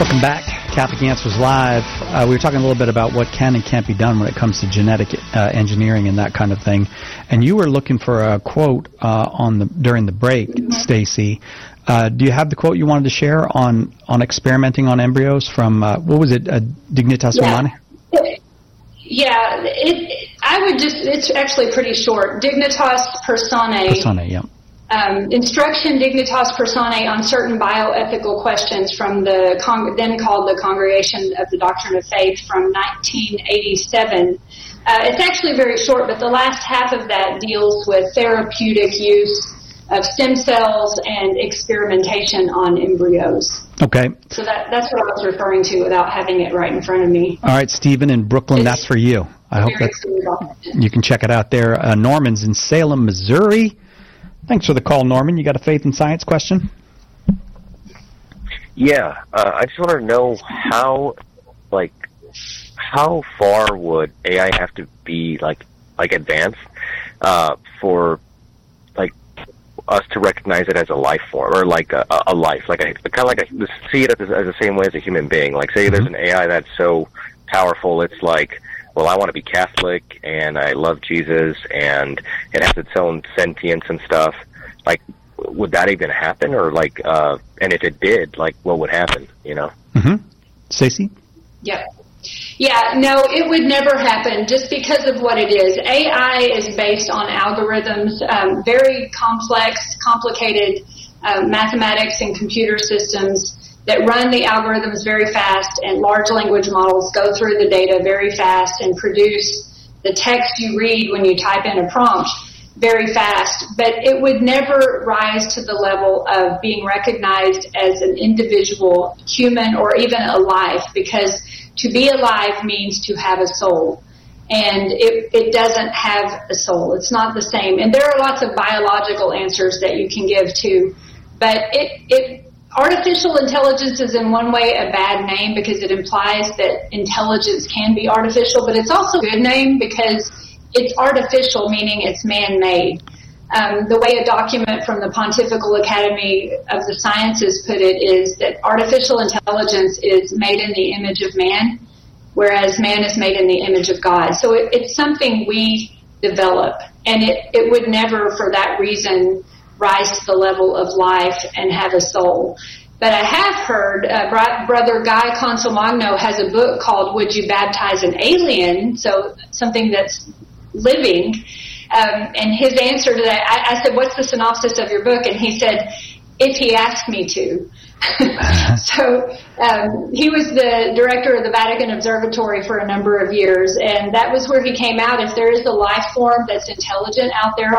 Welcome back, Catholic Answers Live. We were talking a little bit about what can and can't be done when it comes to genetic engineering and that kind of thing. And you were looking for a quote during the break, Stacy. Do you have the quote you wanted to share on experimenting on embryos from, what was it, Dignitas Humanae? Yeah, it's actually pretty short. Dignitas Personae. Personae, yeah. Instruction Dignitas Personae on certain bioethical questions from the then called the Congregation of the Doctrine of Faith from 1987. It's actually very short, but the last half of that deals with therapeutic use of stem cells and experimentation on embryos. Okay. So that's what I was referring to without having it right in front of me. All right, Stephen in Brooklyn, that's for you. I hope you can check it out there. Norman's in Salem, Missouri. Thanks for the call, Norman. You got a faith and science question? Yeah, I just want to know how far would AI have to be like advanced for us to recognize it as a life form or like a life, see it as the same way as a human being. Like, say there's an AI that's so powerful, it's like, well, I want to be Catholic and I love Jesus and it has its own sentience and stuff. Like, would that even happen? Or like, and if it did, like, what would happen? You know? Mm-hmm. Stacey? Yeah. Yeah, no, it would never happen just because of what it is. AI is based on algorithms, very complex, complicated mathematics and computer systems that run the algorithms very fast, and large language models go through the data very fast and produce the text you read when you type in a prompt very fast. But it would never rise to the level of being recognized as an individual human or even alive, because to be alive means to have a soul. And it doesn't have a soul. It's not the same. And there are lots of biological answers that you can give to. But artificial intelligence is in one way a bad name because it implies that intelligence can be artificial, but it's also a good name because it's artificial, meaning it's man-made. The way a document from the Pontifical Academy of the Sciences put it is that artificial intelligence is made in the image of man, whereas man is made in the image of God. So it's something we develop, and it would never, for that reason, rise to the level of life and have a soul. But I have heard Brother Guy Consolmagno has a book called Would You Baptize an Alien? So something that's living. And his answer to that, I said, what's the synopsis of your book? And he said, if he asked me to. So he was the director of the Vatican Observatory for a number of years, and that was where he came out. If there is a life form that's intelligent out there